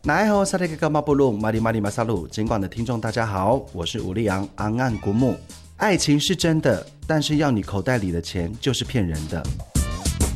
奈后萨利格马布鲁马里马里马萨鲁，尽管的听众大家好，我是武力昂昂岸古木。爱情是真的，但是要你口袋里的钱就是骗人的。